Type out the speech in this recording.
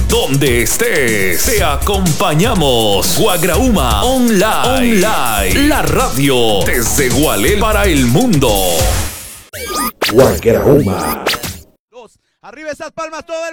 donde estés, te acompañamos. Guagrauma Online, la radio desde Gualel para el mundo. Guagrauma. Arriba esas palmas todo el